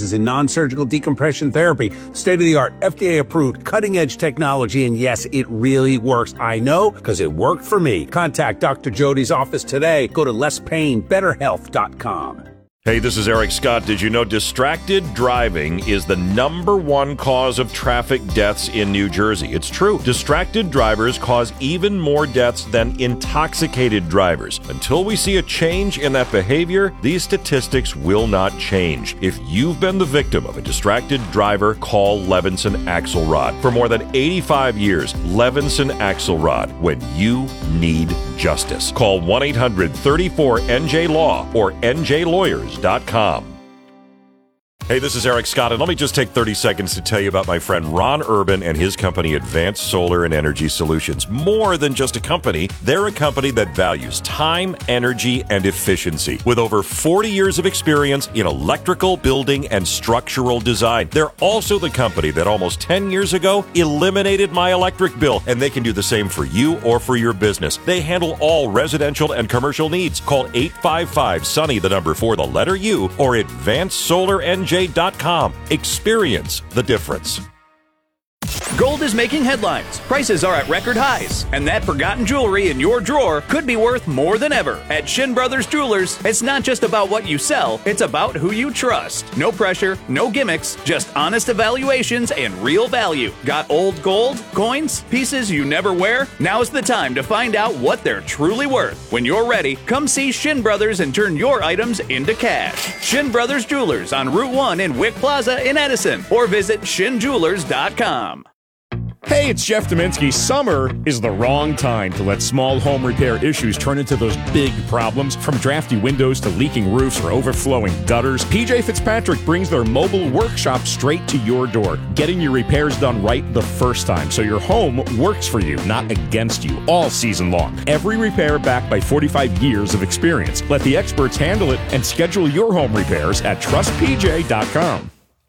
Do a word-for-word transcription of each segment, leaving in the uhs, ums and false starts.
advances in non-surgical decompression therapy, state-of-the-art, F D A-approved, cutting-edge technology, and yes, it really works. I know, because it worked for me. Contact Doctor Jody's office today. Go to less pain better health dot com. Hey, this is Eric Scott. Did you know distracted driving is the number one cause of traffic deaths in New Jersey? It's true. Distracted drivers cause even more deaths than intoxicated drivers. Until we see a change in that behavior, these statistics will not change. If you've been the victim of a distracted driver, call Levinson Axelrod. For more than eighty-five years, Levinson Axelrod, when you need justice. Call one eight hundred thirty-four N J Law or N J Lawyers dot com. Hey, this is Eric Scott, and let me just take thirty seconds to tell you about my friend Ron Urban and his company, Advanced Solar and Energy Solutions. More than just a company, they're a company that values time, energy, and efficiency. With over forty years of experience in electrical, building, and structural design. They're also the company that almost ten years ago eliminated my electric bill, and they can do the same for you or for your business. They handle all residential and commercial needs. Call eight five five, SUNNY, the number for the letter U, or Advanced Solar N J dot com. Experience the difference. Gold is making headlines. Prices are at record highs. And that forgotten jewelry in your drawer could be worth more than ever. At Shin Brothers Jewelers, it's not just about what you sell, it's about who you trust. No pressure, no gimmicks, just honest evaluations and real value. Got old gold, coins, pieces you never wear? Now's the time to find out what they're truly worth. When you're ready, come see Shin Brothers and turn your items into cash. Shin Brothers Jewelers on Route one in Wick Plaza in Edison, or visit shin jewelers dot com. Hey, it's Jeff Dominski. Summer is the wrong time to let small home repair issues turn into those big problems. From drafty windows to leaking roofs or overflowing gutters, P J Fitzpatrick brings their mobile workshop straight to your door, getting your repairs done right the first time so your home works for you, not against you, all season long. Every repair backed by forty-five years of experience. Let the experts handle it and schedule your home repairs at trust p j dot com.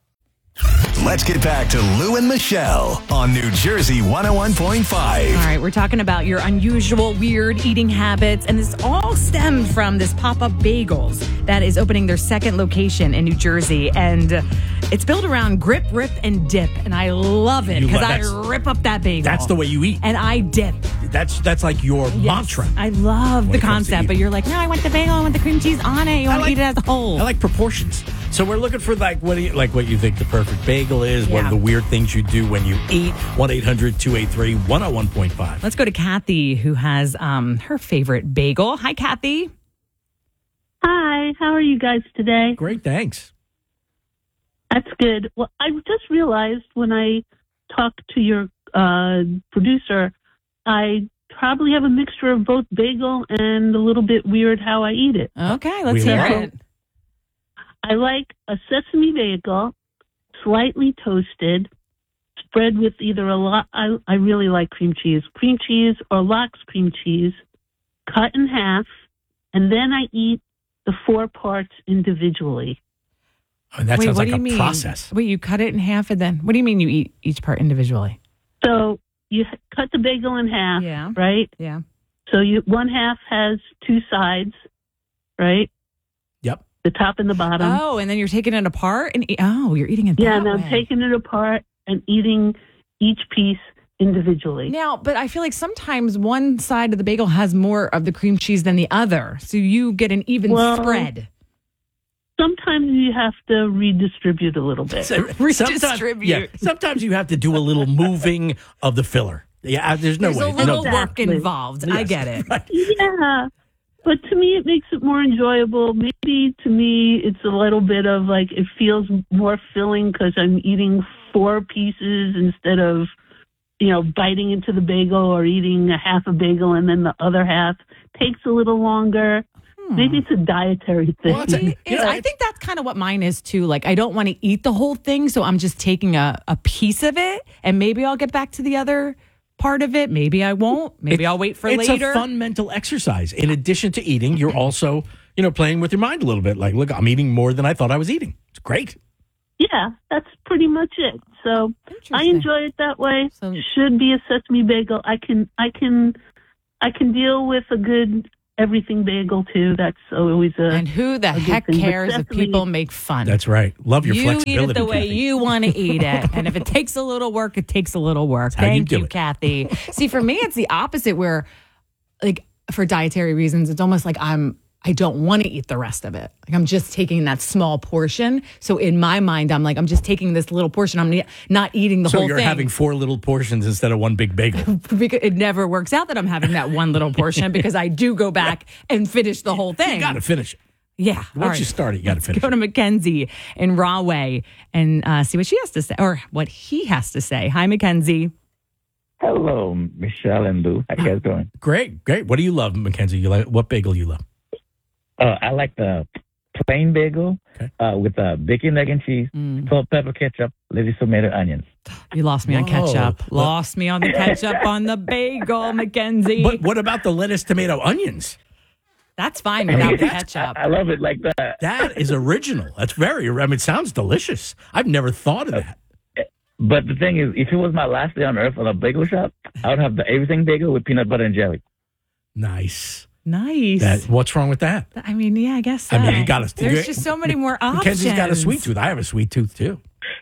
Let's get back to Lou and Michelle on New Jersey one oh one point five. All right, we're talking about your unusual, weird eating habits, and this all stemmed from this pop-up bagels that is opening their second location in New Jersey, and it's built around grip, rip, and dip, and I love it because I rip up that bagel. That's the way you eat. And I dip. That's that's like your Yes, mantra. I love the concept, but you're like, no, I want the bagel, I want the cream cheese on it. You want to eat it as a whole. I like proportions. So we're looking for like what do you, like what you think the perfect bagel is, what Yeah. are the weird things you do when you eat. one eight hundred two eight three one oh one point five. Let's go to Kathy, who has um, her favorite bagel. Hi, Kathy. Hi, how are you guys today? Great, thanks. That's good. Well, I just realized when I talked to your uh, producer, I probably have a mixture of both bagel and a little bit weird how I eat it. Okay, let's We hear love it. I like a sesame bagel, slightly toasted, spread with either a lot. I, I really like cream cheese, cream cheese or lox cream cheese, cut in half, and then I eat the four parts individually. Oh, that Wait, sounds what like do you a mean? process. Wait, you cut it in half and then, what do you mean you eat each part individually? So you h- cut the bagel in half, Yeah. right? Yeah. So you one half has two sides, right? Yep. The top and the bottom. Oh, and then you're taking it apart and eat, oh, you're eating it yeah, that and I'm way. taking it apart and eating each piece individually. Now, but I feel like sometimes one side of the bagel has more of the cream cheese than the other, so you get an even Well, spread. Sometimes you have to redistribute a little bit. So, Redistribute. Sometimes, yeah, sometimes you have to do a little moving of the filler. Yeah, there's no There's way. a little no. work Exactly. involved. I Yes. get it. Right. Yeah. But to me, it makes it more enjoyable. Maybe to me, it's a little bit of like, it feels more filling because I'm eating four pieces instead of, you know, biting into the bagel or eating a half a bagel and then the other half takes a little longer. Maybe it's a dietary thing. Well, it's a- It's- you know, I think that's kind of what mine is too. Like, I don't want to eat the whole thing, so I'm just taking a, a piece of it, and maybe I'll get back to the other part of it. Maybe I won't. Maybe It- I'll wait for it's later. a fun mental exercise. In addition to eating, you're also, you know, playing with your mind a little bit. Like, look, I'm eating more than I thought I was eating. It's great. Yeah, that's pretty much it. So I Interesting. enjoy it that way. So- Should be a sesame bagel. I can, I can, I can deal with a good everything bagel too. That's always a And who the a good heck thing. But cares if definitely- people make fun? That's right. Love your you eat flexibility. it the way Kathy. you want to eat it. And if it takes a little work, it takes a little work. how you Thank do you, it. Kathy. See, for me, it's the opposite where, like, for dietary reasons, it's almost like I'm, I don't want to eat the rest of it. Like I'm just taking that small portion. So in my mind, I'm like, I'm just taking this little portion. I'm not eating the So whole you're thing. having four little portions instead of one big bagel. Because it never works out that I'm having that one little portion because I do go back and finish the whole thing. You got to finish it. Yeah. Once all you start it, you got to finish Go it. to Mackenzie in Rahway and uh, see what she has to say or what he has to say. Hi, Mackenzie. Hello, Michelle and Lou. How you guys doing? Great, great. What do you love, Mackenzie? You like what bagel you love? Uh, I like the plain bagel Okay. uh, with uh, bacon, egg, and cheese, Mm. salt, pepper, ketchup, lettuce, tomato, onions. You lost me on Whoa. ketchup. Well- Lost me on the ketchup on the bagel, Mackenzie. But what about the lettuce, tomato, onions? That's fine without the ketchup. I love it like that. That is original. That's very. I mean, it sounds delicious. I've never thought of that. But the thing is, if it was my last day on earth on a bagel shop, I would have the everything bagel with peanut butter and jelly. Nice. Nice. That. What's wrong with that? I mean, yeah, I guess so. I mean, you got to. There's just so many more options. Mackenzie's got a sweet tooth. I have a sweet tooth too.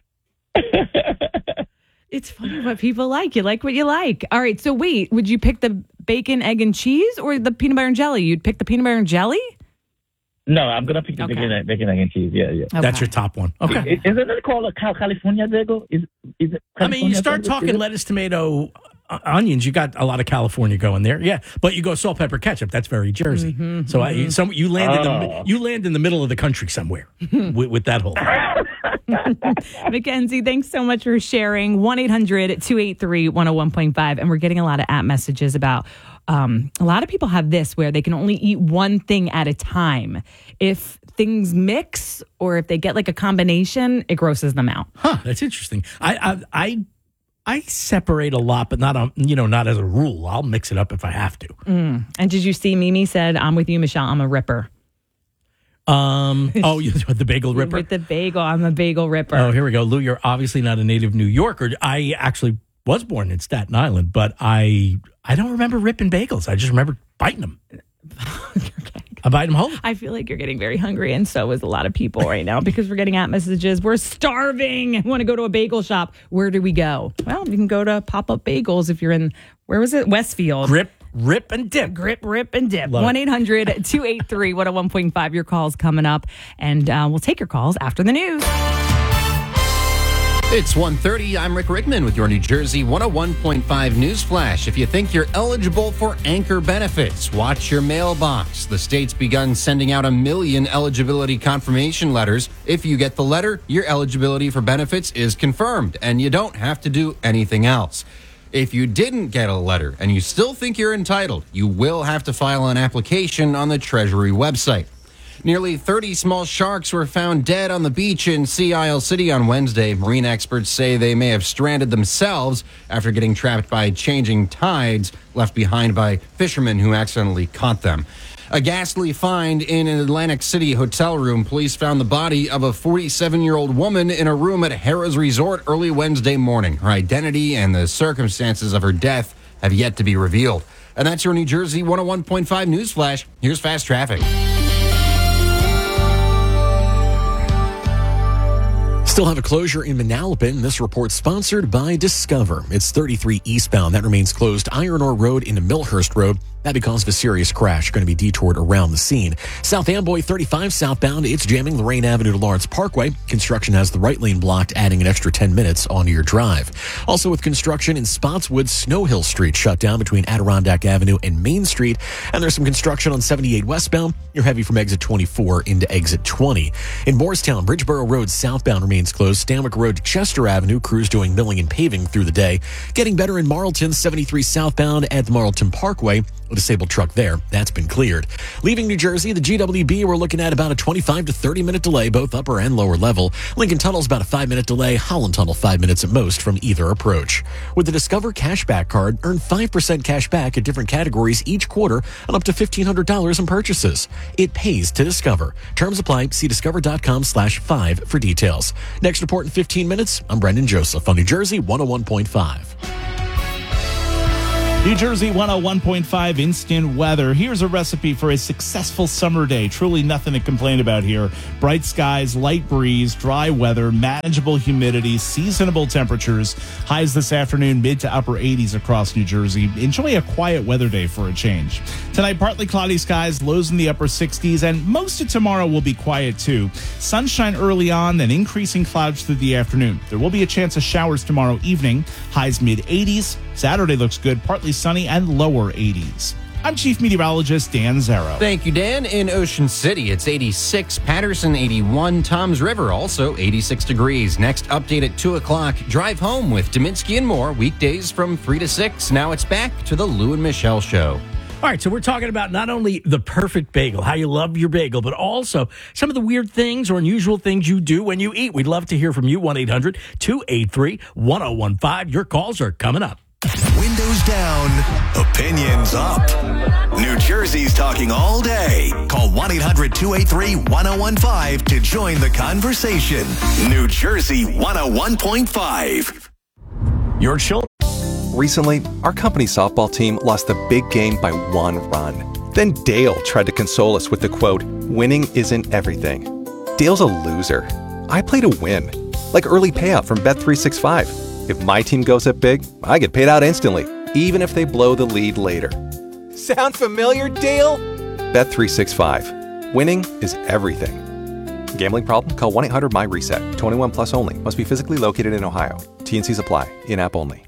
It's funny what people like. You like what you like. All right. So wait, would you pick the bacon, egg, and cheese or the peanut butter and jelly? You'd pick the peanut butter and jelly? No, I'm gonna pick the Okay. bacon, bacon, egg, and cheese. Yeah, yeah. Okay. That's your top one. Okay. Is, isn't it called a Cal- California bagel? Is is it? I mean, you California start bagel? talking Is it? lettuce, tomato, uh, onions. You got a lot of California going there. Yeah, but you go salt, pepper, ketchup. That's very Jersey. Mm-hmm, so I, some you land in the Oh. you land in the middle of the country somewhere with, with that whole. Mackenzie, thanks so much for sharing. one eight hundred two eight three one oh one point five. And we're getting a lot of app messages about um, a lot of people have this where they can only eat one thing at a time. If things mix or if they get like a combination, it grosses them out. Huh, that's interesting. I I I, I separate a lot, but not on, you know not as a rule. I'll mix it up if I have to. And did you see Mimi said, I'm with you, Michelle, I'm a ripper. Um. Oh, you the bagel ripper. With the bagel, I'm a bagel ripper. Oh, here we go. Lou, you're obviously not a native New Yorker. I actually was born in Staten Island, but I I don't remember ripping bagels. I just remember biting them. I bite them whole. I feel like you're getting very hungry, and so is a lot of people right now because we're getting app messages. We're starving. Want to go to a bagel shop? Where do we go? Well, you can go to Pop Up Bagels if you're in, where was it? Westfield. Rip, rip, and dip. Grip, rip, and dip. Love it. one eight hundred two eight three one oh one point five. Your call's coming up, and uh, we'll take your calls after the news. It's one thirty. I'm Rick Rickman with your New Jersey one oh one point five News Flash. If you think you're eligible for Anchor benefits, watch your mailbox. The state's begun sending out a million eligibility confirmation letters. If you get the letter, your eligibility for benefits is confirmed, and you don't have to do anything else. If you didn't get a letter and you still think you're entitled, you will have to file an application on the Treasury website. Nearly thirty small sharks were found dead on the beach in Sea Isle City on Wednesday. Marine experts say they may have stranded themselves after getting trapped by changing tides left behind by fishermen who accidentally caught them. A ghastly find in an Atlantic City hotel room. Police found the body of a forty-seven-year-old woman in a room at Harrah's Resort early Wednesday morning. Her identity and the circumstances of her death have yet to be revealed. And that's your New Jersey one oh one point five News Flash. Here's fast traffic. Still have a closure in Manalapan. This report sponsored by Discover. It's thirty-three eastbound. That remains closed. Iron Ore Road into Millhurst Road. That because of a serious crash. Going to be detoured around the scene. South Amboy thirty-five southbound. It's jamming Lorraine Avenue to Lawrence Parkway. Construction has the right lane blocked, adding an extra ten minutes onto your drive. Also with construction in Spotswood, Snow Hill Street shut down between Adirondack Avenue and Main Street. And there's some construction on seventy-eight westbound. You're heavy from exit twenty-four into exit twenty. In Morristown, Bridgeboro Road southbound remains closed. Stanwick Road to Chester Avenue. Crews doing milling and paving through the day. Getting better in Marlton, seventy-three southbound at the Marlton Parkway. A disabled truck there. That's been cleared. Leaving New Jersey, the G W B, we're looking at about a twenty-five to thirty minute delay, both upper and lower level. Lincoln Tunnel's about a five minute delay. Holland Tunnel, five minutes at most from either approach. With the Discover Cashback Card, earn five percent cash back at different categories each quarter on up to fifteen hundred dollars in purchases. It pays to Discover. Terms apply. See discover.com slash five for details. Next report in fifteen minutes. I'm Brendan Joseph on New Jersey one oh one point five. New Jersey one oh one point five instant weather. Here's a recipe for a successful summer day. Truly nothing to complain about here. Bright skies, light breeze, dry weather, manageable humidity, seasonable temperatures. Highs this afternoon, mid to upper eighties across New Jersey. Enjoy a quiet weather day for a change. Tonight, partly cloudy skies, lows in the upper sixties, and most of tomorrow will be quiet too. Sunshine early on, then increasing clouds through the afternoon. There will be a chance of showers tomorrow evening. Highs mid eighties. Saturday looks good, partly sunny and lower eighties. I'm Chief Meteorologist Dan Zarrow. Thank you, Dan. In Ocean City, it's eighty-six. Patterson, eighty-one. Toms River, also eighty-six degrees. Next update at two o'clock. Drive home with Dominski and more, weekdays from three to six. Now it's back to the Lou and Michelle Show. All right, so we're talking about not only the perfect bagel, how you love your bagel, but also some of the weird things or unusual things you do when you eat. We'd love to hear from you, one eight hundred two eight three one oh one five. Your calls are coming up. Windows down, opinions up. New Jersey's talking all day. Call one eight hundred two eight three one oh one five to join the conversation. New Jersey one oh one point five. Your children. Recently, our company softball team lost the big game by one run. Then Dale tried to console us with the quote, "Winning isn't everything." Dale's a loser. I play to win. Like early payout from Bet three sixty-five. If my team goes up big, I get paid out instantly, even if they blow the lead later. Sound familiar, Dale? Bet three sixty-five. Winning is everything. Gambling problem? Call one eight hundred M Y reset. twenty-one plus only. Must be physically located in Ohio. T and Cs apply. In-app only.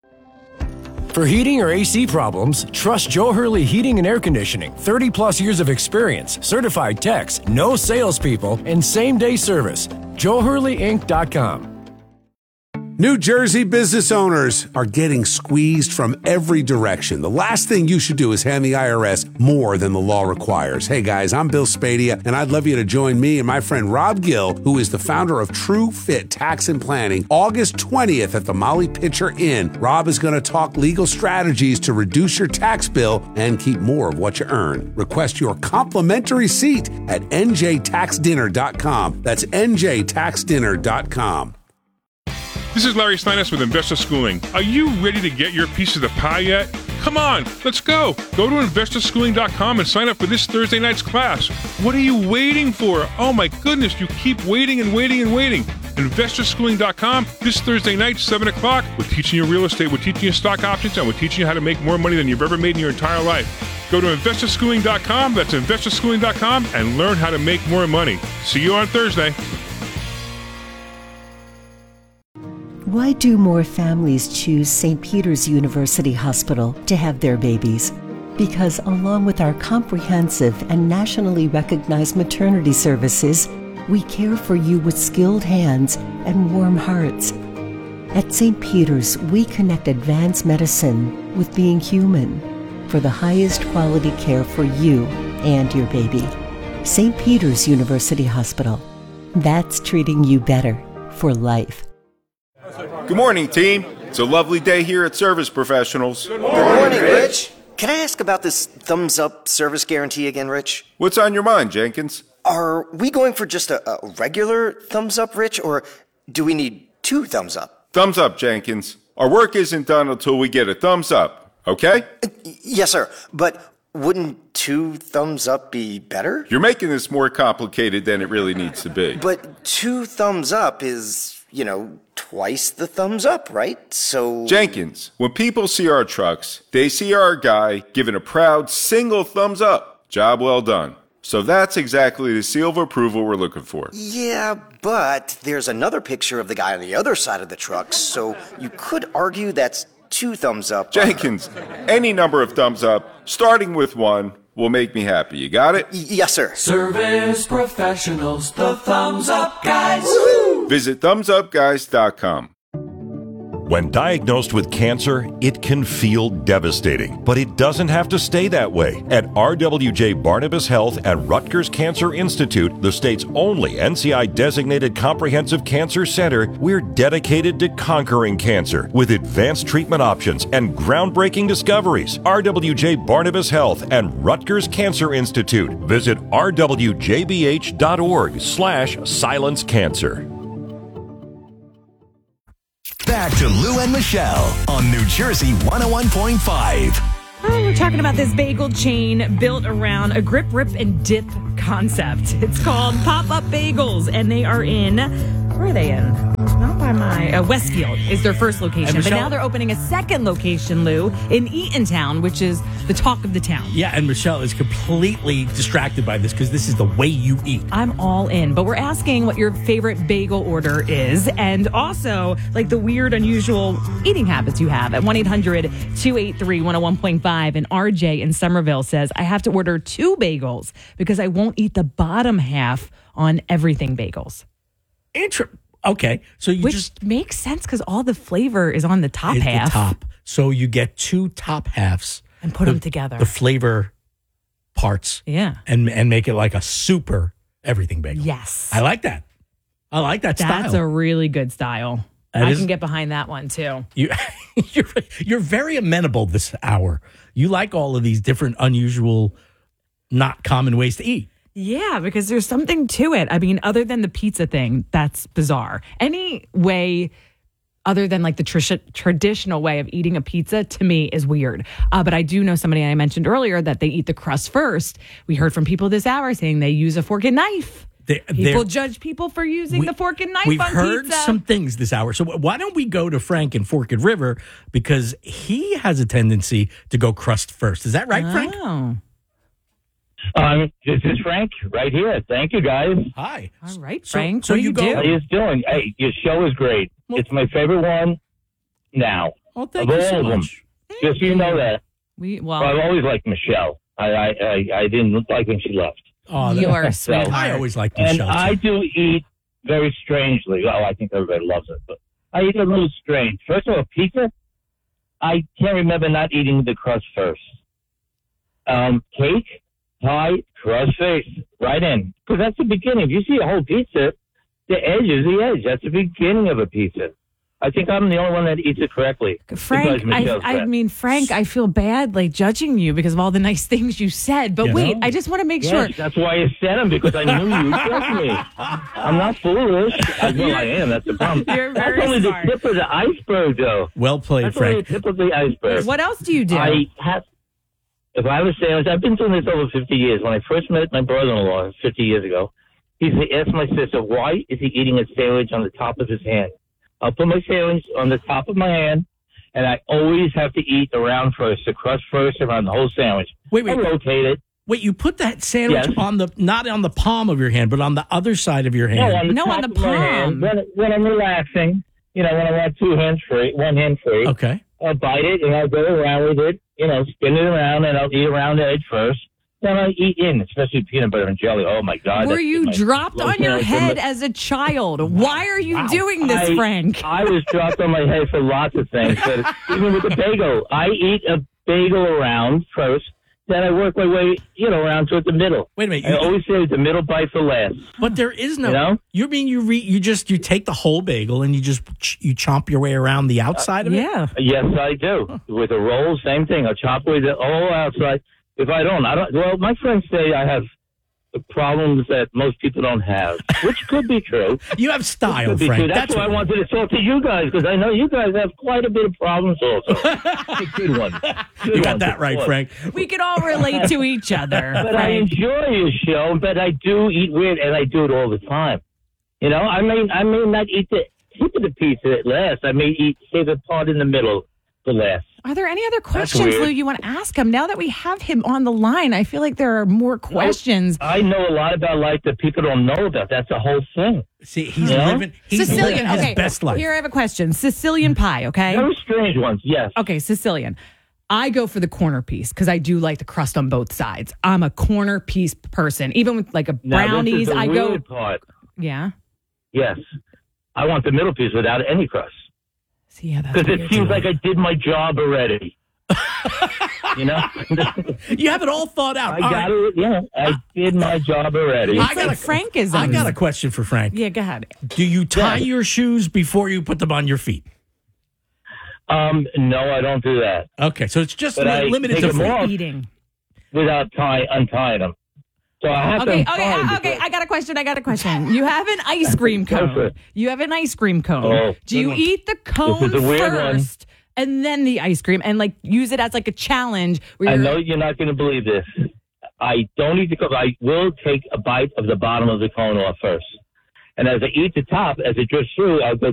For heating or A C problems, trust Joe Hurley Heating and Air Conditioning. thirty plus years of experience, certified techs, no salespeople, and same-day service. Joe Hurley Inc dot com. New Jersey business owners are getting squeezed from every direction. The last thing you should do is hand the I R S more than the law requires. Hey guys, I'm Bill Spadia, and I'd love you to join me and my friend Rob Gill, who is the founder of True Fit Tax and Planning, August twentieth at the Molly Pitcher Inn. Rob is going to talk legal strategies to reduce your tax bill and keep more of what you earn. Request your complimentary seat at N J tax dinner dot com. That's N J tax dinner dot com. This is Larry Steiness with Investor Schooling. Are you ready to get your piece of the pie yet? Come on, let's go. Go to investor schooling dot com and sign up for this Thursday night's class. What are you waiting for? Oh my goodness, you keep waiting and waiting and waiting. investor schooling dot com, this Thursday night, seven o'clock. We're teaching you real estate, we're teaching you stock options, and we're teaching you how to make more money than you've ever made in your entire life. Go to investor schooling dot com, that's investor schooling dot com, and learn how to make more money. See you on Thursday. Why do more families choose Saint Peter's University Hospital to have their babies? Because along with our comprehensive and nationally recognized maternity services, we care for you with skilled hands and warm hearts. At Saint Peter's, we connect advanced medicine with being human for the highest quality care for you and your baby. Saint Peter's University Hospital. That's treating you better for life. Good morning, team. It's a lovely day here at Service Professionals. Good morning, Rich. Can I ask about this thumbs up service guarantee again, Rich? What's on your mind, Jenkins? Are we going for just a, a regular thumbs up, Rich, or do we need two thumbs up? Thumbs up, Jenkins. Our work isn't done until we get a thumbs up, okay? Uh, yes, sir. But wouldn't two thumbs up be better? You're making this more complicated than it really needs to be. But two thumbs up is, you know, twice the thumbs up, right? So... Jenkins, when people see our trucks, they see our guy giving a proud single thumbs up. Job well done. So that's exactly the seal of approval we're looking for. Yeah, but there's another picture of the guy on the other side of the truck, so you could argue that's two thumbs up. Jenkins, any number of thumbs up, starting with one, will make me happy. You got it? Y- yes, sir. Service Professionals, the thumbs up guys. Woo-hoo! Visit thumbs up guys dot com. When diagnosed with cancer, it can feel devastating, but it doesn't have to stay that way. At R W J Barnabas Health at Rutgers Cancer Institute, the state's only N C I-designated comprehensive cancer center, we're dedicated to conquering cancer with advanced treatment options and groundbreaking discoveries. R W J Barnabas Health and Rutgers Cancer Institute. Visit r w j b h dot org slash silence cancer. back to Lou and Michelle on New Jersey one oh one point five. Oh, we're talking about this bagel chain built around a grip, rip, and dip concept. It's called Pop-Up Bagels, and they are in, where are they in? Not by my, uh, Westfield is their first location. But now they're opening a second location, Lou, in Eatontown, which is the talk of the town. Yeah, and Michelle is completely distracted by this because this is the way you eat. I'm all in, but we're asking what your favorite bagel order is and also like the weird, unusual eating habits you have at one eight hundred two eight three one oh one point five. And R J in Somerville says, I have to order two bagels because I won't eat the bottom half on everything bagels. Inter- okay, so you Which just makes sense because all the flavor is on the top is half. the top. So you get two top halves and put the, them together. The flavor parts. Yeah. And and make it like a super everything bagel. Yes. I like that. I like that style. That's a really good style. That I is- can get behind that one too. You, you're, you're very amenable this hour. You like all of these different, unusual, not common ways to eat. Yeah, because there's something to it. I mean, other than the pizza thing, that's bizarre. Any way other than like the tr- traditional way of eating a pizza, to me, is weird. Uh, but I do know somebody I mentioned earlier that they eat the crust first. We heard from people this hour saying they use a fork and knife. They, People judge people for using we- the fork and knife We've on heard pizza. some things this hour. So why don't we go to Frank in Forked River because he has a tendency to go crust first. Is that right, Frank? Oh. Um, this is Frank right here. Thank you, guys. Hi. All right, So- Frank. so what do you you go- do? How you doing? Hey, your show is great. It's my favorite one now. Oh, thank of you all so of them. much. Just so you know that. We well, I've always liked Michelle. I I, I, I didn't like when she left. Oh, You're a So- sweetheart. I always liked And Michelle. I too. do eat very strangely. Well, I think everybody loves it, but I eat a little strange. First of all, pizza, I can't remember not eating the crust first. Um, cake, pie, crust face, right in. Because that's the beginning. If you see a whole pizza, the edge is the edge. That's the beginning of a pizza. I think I'm the only one that eats it correctly. Frank, besides Michelle's I, I friend. mean, Frank, I feel bad like judging you because of all the nice things you said. But You wait, know? I just want to make Yes, sure. that's why I said them, because I knew you would trust me. I'm not foolish. I know I am. That's the problem. You're That's very only smart. the tip of the iceberg, though. Well played, That's only Frank. the tip of the iceberg. What else do you do? I have, if I have a sandwich, I've been doing this over fifty years. When I first met my brother-in-law fifty years ago, he asked my sister, why is he eating a sandwich on the top of his hand? I'll put my sandwich on the top of my hand, and I always have to eat around first, the crust first around the whole sandwich. Wait, wait. I rotate it. Wait, you put that sandwich Yes. on the not on the palm of your hand, but on the other side of your hand. No, on the No, top on the of my hand. When, when I'm relaxing, you know, when I want two hands free, one hand free, Okay. I'll bite it and I'll go around with it, you know, spin it around, and I'll eat around the edge first. Then I eat in, especially peanut butter and jelly. Oh, my God. Were that's you my- dropped on your Okay, head so as a child? Why are you Wow. doing this, I- Frank? I was dropped on my head for lots of things, but even with the bagel, I eat a bagel around first, then I work my way, you know, around toward the middle. Wait a minute. I You, always say the middle bite for last. but there is no. You know? You mean you re, you just you take the whole bagel and you just ch- you chomp your way around the outside of it? Yeah. Yes, I do. With a roll, same thing. I'll chop away the whole outside. If I don't, I don't. Well, my friends say I have problems that most people don't have, which could be true. You have style, Could be Frank. true. That's, That's why I what- wanted to talk to you guys, because I know you guys have quite a bit of problems also. Good one. Good You got one, that of right, course. Frank. We could all relate to each other. But I Frank. enjoy your show, but I do eat weird, and I do it all the time. You know, I may I may not eat the tip of the pizza at last. I may eat save a part in the middle for last. Are there any other questions, weird. Lou, you want to ask him? Now that we have him on the line, I feel like there are more questions. I know a lot about life that people don't know about. That's the whole thing. See, he's You know? living he's Sicilian. living his Okay. best life. Here I have a question. Sicilian pie, okay? Very strange ones, yes. Okay, Sicilian. I go for the corner piece because I do like the crust on both sides. I'm a corner piece person. Even with like a Now, brownies, this is the I go. weird part. Yeah. Yes. I want the middle piece without any crust. See, yeah, that's Because it weird, seems too. like I did my job already. You know? You have it all thought out. I All got right. it. Yeah, I did my job already. It's I got like a- Frankism. I got a question for Frank. Yeah, go ahead. Do you tie Yeah. your shoes before you put them on your feet? Um, no, I don't do that. Okay, so it's just But I li- limited take to them Frank. off Eating. without tie, untying them. So I have Okay, to okay, find uh, okay. I got a question. I got a question. You have an ice cream cone. You have an ice cream cone. Oh, Do you good one. eat the cone This is a weird one. first and then the ice cream, and like use it as like a challenge? Where I you're, know you're not going to believe this. I don't eat the cone. I will take a bite of the bottom of the cone off first. And as I eat the top, as it drifts through, I'll go